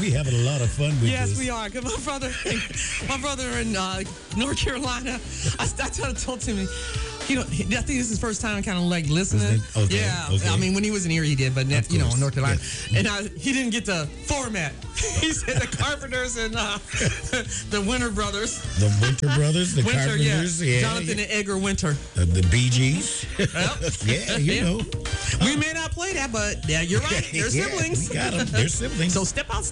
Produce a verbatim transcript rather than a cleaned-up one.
We having a lot of fun with Yes, this. we are. 'Cause my brother, my brother in uh, North Carolina, I, I told, told him, you know, I think this is his first time kind of like listening. Okay, Yeah. okay. I mean, when he was in here, he did, but Of you know, course, North Carolina, yeah. and I, he didn't get the format. He said the Carpenters and uh, the Winter Brothers. The Winter Brothers, the Winter, Carpenters, yeah. yeah, Jonathan yeah. and Edgar Winter. Uh, the Bee Gees. Yep. Yeah, you Yeah. know. We may not play that, but yeah, you're right. They're Yeah, siblings. we got them. They're siblings. So step out.